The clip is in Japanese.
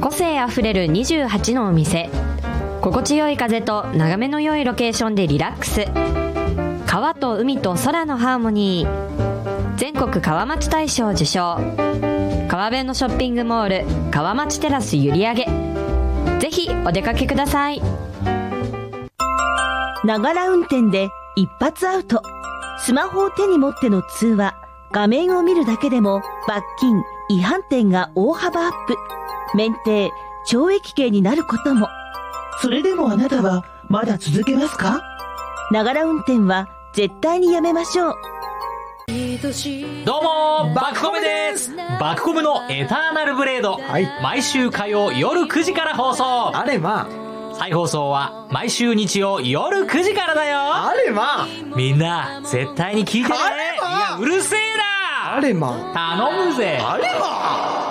個性あふれる28のお店、心地よい風と眺めの良いロケーションでリラックス。川と海と空のハーモニー。全国川町大賞受賞。川辺のショッピングモール川町テラス閖上。ぜひお出かけください。 ながら運転で一発アウト。スマホを手に持っての通話、画面を見るだけでも罰金、違反点が大幅アップ。免停、懲役刑になることも。 それでもあなたはまだ続けますか？ ながら運転は絶対にやめましょう。 どうもバクコムです。バクコムのエターナルブレード、毎週火曜夜9時から放送。 あれま再放送は毎週日曜夜9時からだよ。 あれまみんな絶対に聞いてね。いやうるせえな。 あれま頼むぜ。 あれま